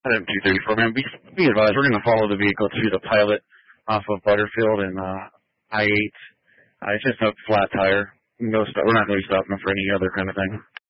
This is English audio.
Item 234, man. Be advised, we're going to follow the vehicle to the pilot off of Butterfield and I-8. It's just a flat tire. We're not going to be stopping for any other kind of thing.